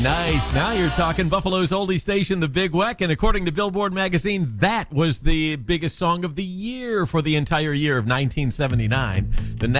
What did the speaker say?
Nice. Now you're talking. Buffalo's oldie station, The Big Weck, and according to Billboard magazine, that was the biggest song of the year for the entire year of 1979. The